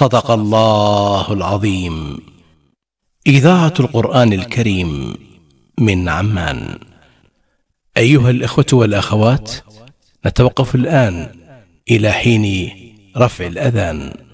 صدق الله العظيم. إذاعة القرآن الكريم من عمان. أيها الإخوة والأخوات، نتوقف الآن إلى حين رفع الأذان.